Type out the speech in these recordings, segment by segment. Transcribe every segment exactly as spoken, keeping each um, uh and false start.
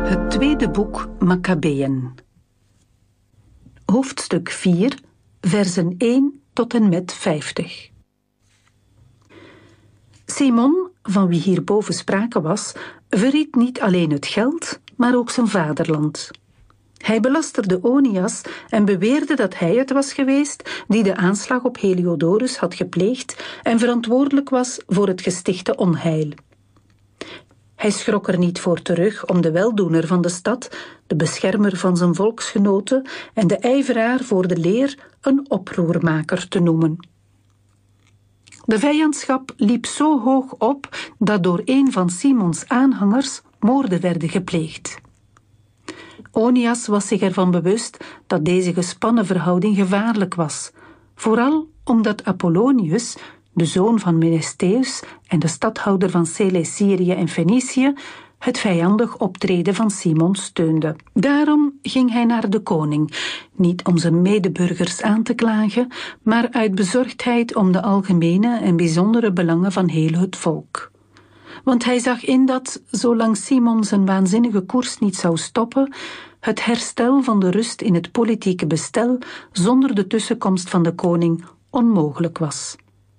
Het tweede boek Makkabeeën. Hoofdstuk vier, versen één tot en met vijftig. Simon, van wie hierboven sprake was, verried niet alleen het geld, maar ook zijn vaderland. Hij belasterde Onias en beweerde dat hij het was geweest die de aanslag op Heliodorus had gepleegd en verantwoordelijk was voor het gestichte onheil. Hij schrok er niet voor terug om de weldoener van de stad, de beschermer van zijn volksgenoten en de ijveraar voor de leer een oproermaker te noemen. De vijandschap liep zo hoog op dat door een van Simons aanhangers moorden werden gepleegd. Onias was zich ervan bewust dat deze gespannen verhouding gevaarlijk was, vooral omdat Apollonius, de zoon van Menesteus en de stadhouder van Celesyrië en Fenicië, het vijandig optreden van Simon steunde. Daarom ging hij naar de koning, niet om zijn medeburgers aan te klagen, maar uit bezorgdheid om de algemene en bijzondere belangen van heel het volk. Want hij zag in dat, zolang Simon zijn waanzinnige koers niet zou stoppen, het herstel van de rust in het politieke bestel zonder de tussenkomst van de koning onmogelijk was.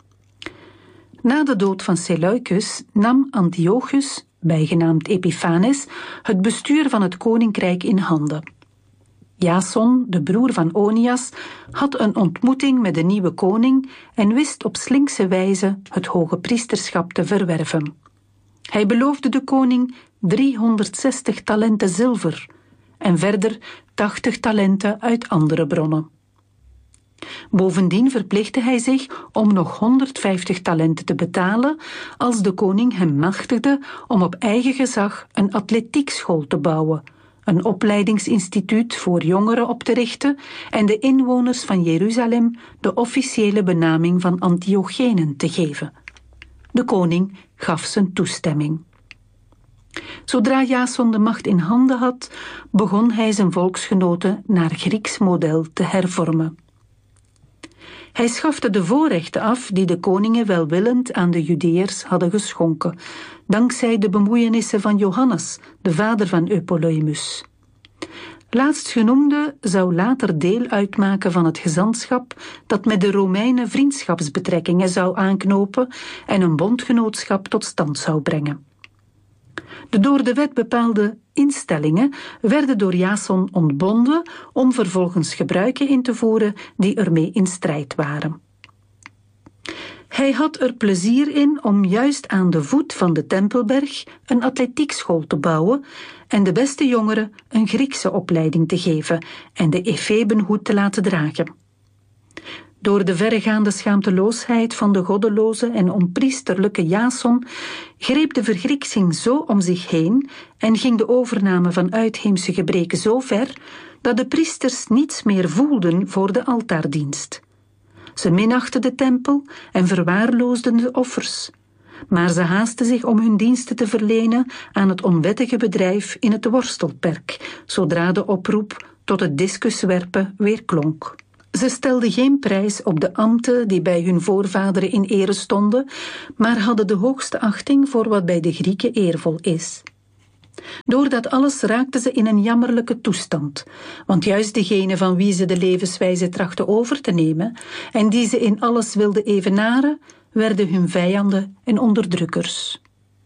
Na de dood van Seleucus nam Antiochus, bijgenaamd Epiphanes, het bestuur van het koninkrijk in handen. Jason, de broer van Onias, had een ontmoeting met de nieuwe koning en wist op slinkse wijze het hoge priesterschap te verwerven. Hij beloofde de koning driehonderdzestig talenten zilver en verder tachtig talenten uit andere bronnen. Bovendien verplichtte hij zich om nog honderdvijftig talenten te betalen als de koning hem machtigde om op eigen gezag een atletiekschool te bouwen, een opleidingsinstituut voor jongeren op te richten en de inwoners van Jeruzalem de officiële benaming van Antiochenen te geven. De koning gaf zijn toestemming. Zodra Jason de macht in handen had, begon hij zijn volksgenoten naar Grieks model te hervormen. Hij schafte de voorrechten af die de koningen welwillend aan de Judeërs hadden geschonken, dankzij de bemoeienissen van Johannes, de vader van Eupolemus. Laatstgenoemde zou later deel uitmaken van het gezantschap dat met de Romeinen vriendschapsbetrekkingen zou aanknopen en een bondgenootschap tot stand zou brengen. De door de wet bepaalde instellingen werden door Jason ontbonden om vervolgens gebruiken in te voeren die ermee in strijd waren. Hij had er plezier in om juist aan de voet van de Tempelberg een atletiekschool te bouwen en de beste jongeren een Griekse opleiding te geven en de efebenhoed te laten dragen. Door de verregaande schaamteloosheid van de goddeloze en onpriesterlijke Jason greep de vergrieksing zo om zich heen en ging de overname van uitheemse gebreken zo ver dat de priesters niets meer voelden voor de altaardienst. Ze minachten de tempel en verwaarloosden de offers, maar ze haasten zich om hun diensten te verlenen aan het onwettige bedrijf in het worstelperk, zodra de oproep tot het discuswerpen weer klonk. Ze stelden geen prijs op de ambten die bij hun voorvaderen in ere stonden, maar hadden de hoogste achting voor wat bij de Grieken eervol is. Door dat alles raakten ze in een jammerlijke toestand, want juist degene van wie ze de levenswijze trachten over te nemen en die ze in alles wilden evenaren, werden hun vijanden en onderdrukkers.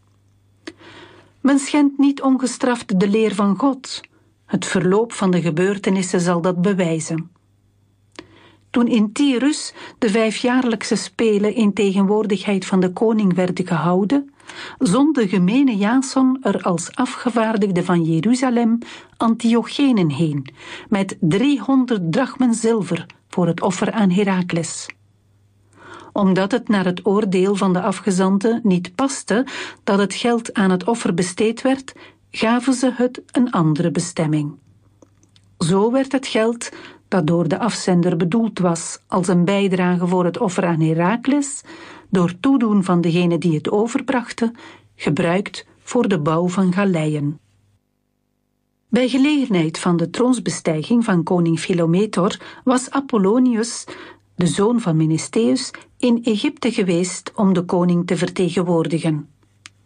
Men schendt niet ongestraft de leer van God. Het verloop van de gebeurtenissen zal dat bewijzen. Toen in Tyrus de vijfjaarlijkse spelen in tegenwoordigheid van de koning werden gehouden, zond de gemene Jason er als afgevaardigde van Jeruzalem Antiochenen heen, met driehonderd drachmen zilver voor het offer aan Herakles. Omdat het naar het oordeel van de afgezanten niet paste dat het geld aan het offer besteed werd, gaven ze het een andere bestemming. Zo werd het geld, dat door de afzender bedoeld was als een bijdrage voor het offer aan Herakles, door toedoen van degene die het overbrachten, gebruikt voor de bouw van galeien. Bij gelegenheid van de troonsbestijging van koning Philometor was Apollonius, de zoon van Menesteus, in Egypte geweest om de koning te vertegenwoordigen.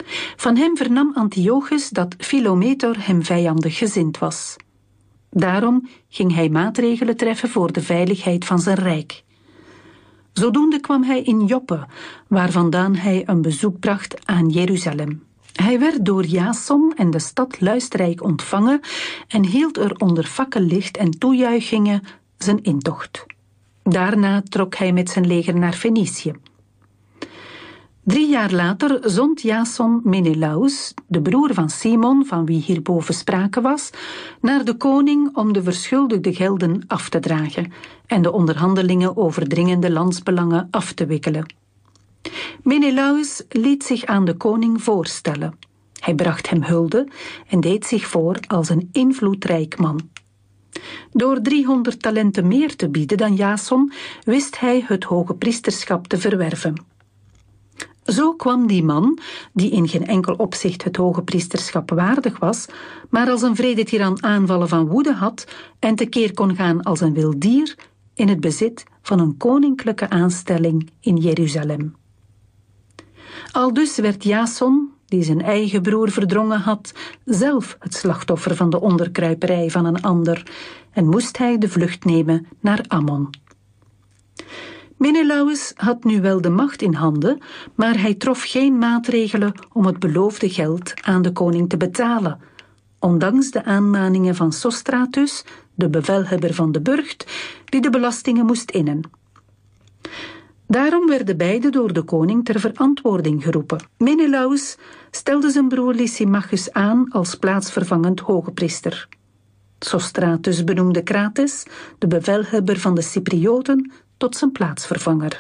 Van hem vernam Antiochus dat Philometor hem vijandig gezind was. Daarom ging hij maatregelen treffen voor de veiligheid van zijn rijk. Zodoende kwam hij in Joppe, waar vandaan hij een bezoek bracht aan Jeruzalem. Hij werd door Jason en de stad luisterrijk ontvangen en hield er onder fakkellicht en toejuichingen zijn intocht. Daarna trok hij met zijn leger naar Fenicië. Drie jaar later zond Jason Menelaus, de broer van Simon, van wie hierboven sprake was, naar de koning om de verschuldigde gelden af te dragen en de onderhandelingen over dringende landsbelangen af te wikkelen. Menelaus liet zich aan de koning voorstellen. Hij bracht hem hulde en deed zich voor als een invloedrijk man. Door driehonderd talenten meer te bieden dan Jason, wist hij het hoge priesterschap te verwerven. Zo kwam die man, die in geen enkel opzicht het hoge priesterschap waardig was, maar als een wrede tiran aanvallen van woede had en tekeer kon gaan als een wild dier, in het bezit van een koninklijke aanstelling in Jeruzalem. Aldus werd Jason, die zijn eigen broer verdrongen had, zelf het slachtoffer van de onderkruiperij van een ander en moest hij de vlucht nemen naar Ammon. Menelaus had nu wel de macht in handen, maar hij trof geen maatregelen om het beloofde geld aan de koning te betalen, ondanks de aanmaningen van Sostratus, de bevelhebber van de burcht, die de belastingen moest innen. Daarom werden beide door de koning ter verantwoording geroepen. Menelaus stelde zijn broer Lysimachus aan als plaatsvervangend hogepriester. Sostratus benoemde Crates, de bevelhebber van de Cyprioten, tot zijn plaatsvervanger.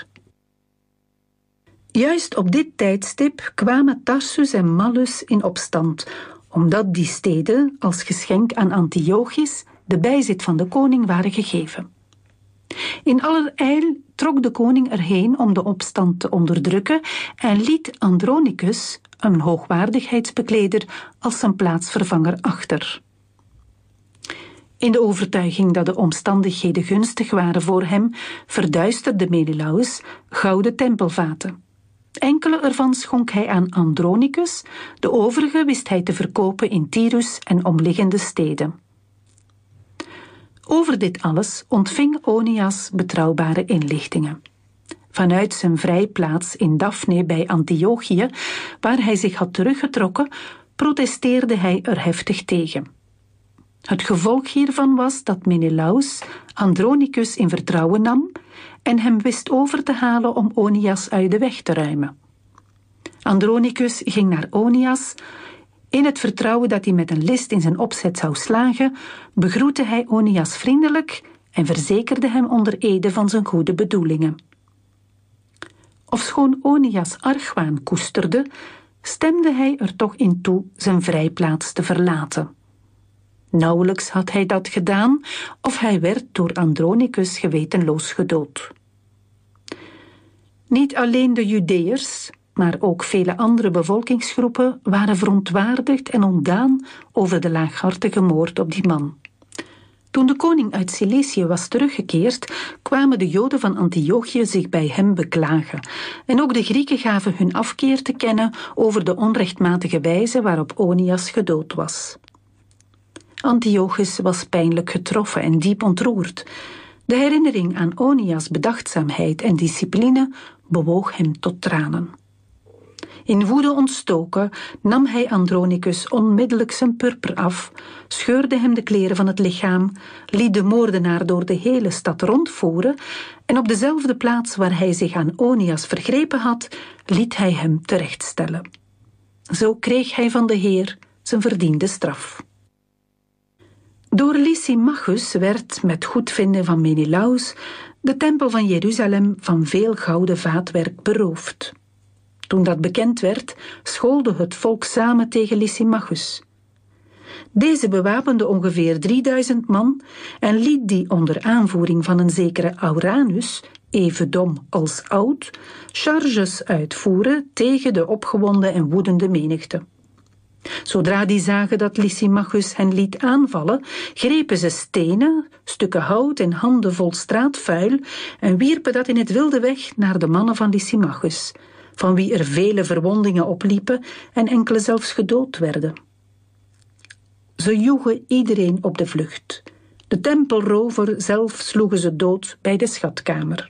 Juist op dit tijdstip kwamen Tarsus en Mallus in opstand, omdat die steden als geschenk aan Antiochus de bijzit van de koning waren gegeven. In allerijl trok de koning erheen om de opstand te onderdrukken en liet Andronicus, een hoogwaardigheidsbekleder, als zijn plaatsvervanger achter. In de overtuiging dat de omstandigheden gunstig waren voor hem, verduisterde Menelaus gouden tempelvaten. Enkele ervan schonk hij aan Andronicus, de overige wist hij te verkopen in Tyrus en omliggende steden. Over dit alles ontving Onias betrouwbare inlichtingen. Vanuit zijn vrijplaats in Daphne bij Antiochië, waar hij zich had teruggetrokken, protesteerde hij er heftig tegen. Het gevolg hiervan was dat Menelaus Andronicus in vertrouwen nam en hem wist over te halen om Onias uit de weg te ruimen. Andronicus ging naar Onias. In het vertrouwen dat hij met een list in zijn opzet zou slagen, begroette hij Onias vriendelijk en verzekerde hem onder ede van zijn goede bedoelingen. Ofschoon Onias argwaan koesterde, stemde hij er toch in toe zijn vrijplaats te verlaten. Nauwelijks had hij dat gedaan, of hij werd door Andronicus gewetenloos gedood. Niet alleen de Judeërs, maar ook vele andere bevolkingsgroepen waren verontwaardigd en ontdaan over de laaghartige moord op die man. Toen de koning uit Cilicië was teruggekeerd, kwamen de Joden van Antiochië zich bij hem beklagen. En ook de Grieken gaven hun afkeer te kennen over de onrechtmatige wijze waarop Onias gedood was. Antiochus was pijnlijk getroffen en diep ontroerd. De herinnering aan Onias' bedachtzaamheid en discipline bewoog hem tot tranen. In woede ontstoken nam hij Andronicus onmiddellijk zijn purper af, scheurde hem de kleren van het lichaam, liet de moordenaar door de hele stad rondvoeren en op dezelfde plaats waar hij zich aan Onias vergrepen had, liet hij hem terechtstellen. Zo kreeg hij van de Heer zijn verdiende straf. Door Lysimachus werd, met goedvinden van Menelaus, de tempel van Jeruzalem van veel gouden vaatwerk beroofd. Toen dat bekend werd, schoolde het volk samen tegen Lysimachus. Deze bewapende ongeveer drieduizend man en liet die onder aanvoering van een zekere Auranus, even dom als oud, charges uitvoeren tegen de opgewonden en woedende menigte. Zodra die zagen dat Lysimachus hen liet aanvallen, grepen ze stenen, stukken hout en handen vol straatvuil en wierpen dat in het wilde weg naar de mannen van Lysimachus, van wie er vele verwondingen opliepen en enkele zelfs gedood werden. Ze joegen iedereen op de vlucht. De tempelrover zelf sloegen ze dood bij de schatkamer.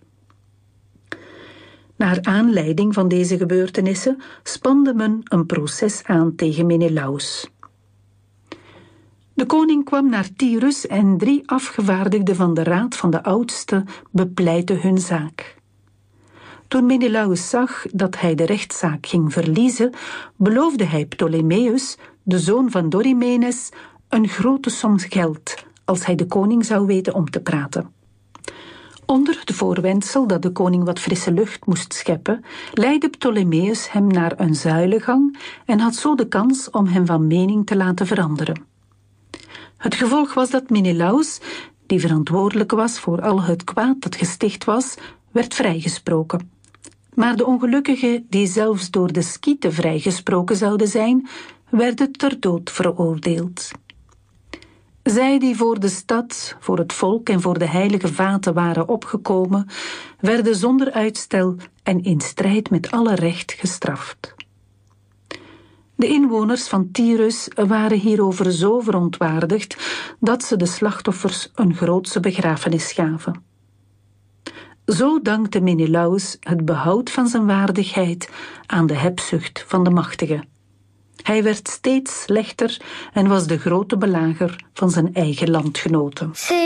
Naar aanleiding van deze gebeurtenissen spande men een proces aan tegen Menelaos. De koning kwam naar Tyrus en drie afgevaardigden van de raad van de oudsten bepleitten hun zaak. Toen Menelaos zag dat hij de rechtszaak ging verliezen, beloofde hij Ptolemeus, de zoon van Dorymenes, een grote som geld als hij de koning zou weten om te praten. Onder het voorwendsel dat de koning wat frisse lucht moest scheppen, leidde Ptolemeus hem naar een zuilengang en had zo de kans om hem van mening te laten veranderen. Het gevolg was dat Menelaos, die verantwoordelijk was voor al het kwaad dat gesticht was, werd vrijgesproken. Maar de ongelukkigen, die zelfs door de Skieten vrijgesproken zouden zijn, werden ter dood veroordeeld. Zij die voor de stad, voor het volk en voor de heilige vaten waren opgekomen, werden zonder uitstel en in strijd met alle recht gestraft. De inwoners van Tyrus waren hierover zo verontwaardigd dat ze de slachtoffers een grootse begrafenis gaven. Zo dankte Menelaos het behoud van zijn waardigheid aan de hebzucht van de machtigen. Hij werd steeds slechter en was de grote belager van zijn eigen landgenoten.